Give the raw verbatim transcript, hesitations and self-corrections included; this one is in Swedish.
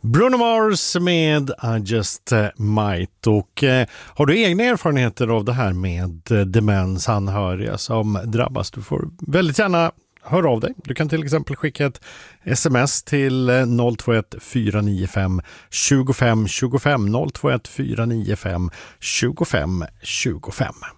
Bruno Mars med I Just Might. Och eh, har du egna erfarenheter av det här med eh, demens, anhöriga som drabbas? Du får väldigt gärna höra av dig. Du kan till exempel skicka ett sms till eh, noll två ett fyra nio fem två fem två fem noll två ett fyra nio fem två fem två fem.